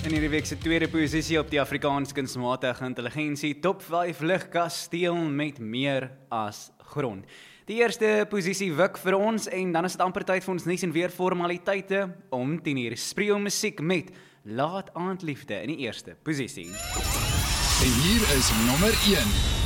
In hierdie week se tweede posisie op die Afrikaanse kunsmatige intelligensie Top 5 lugkasteel met meer as grond. Die eerste posisie wik vir ons en dan is dit amper tyd vir ons nuus en weer formaliteite om 10:00 speel musiek met Laat Aandliefde in die eerste posisie. En hier is nommer 1.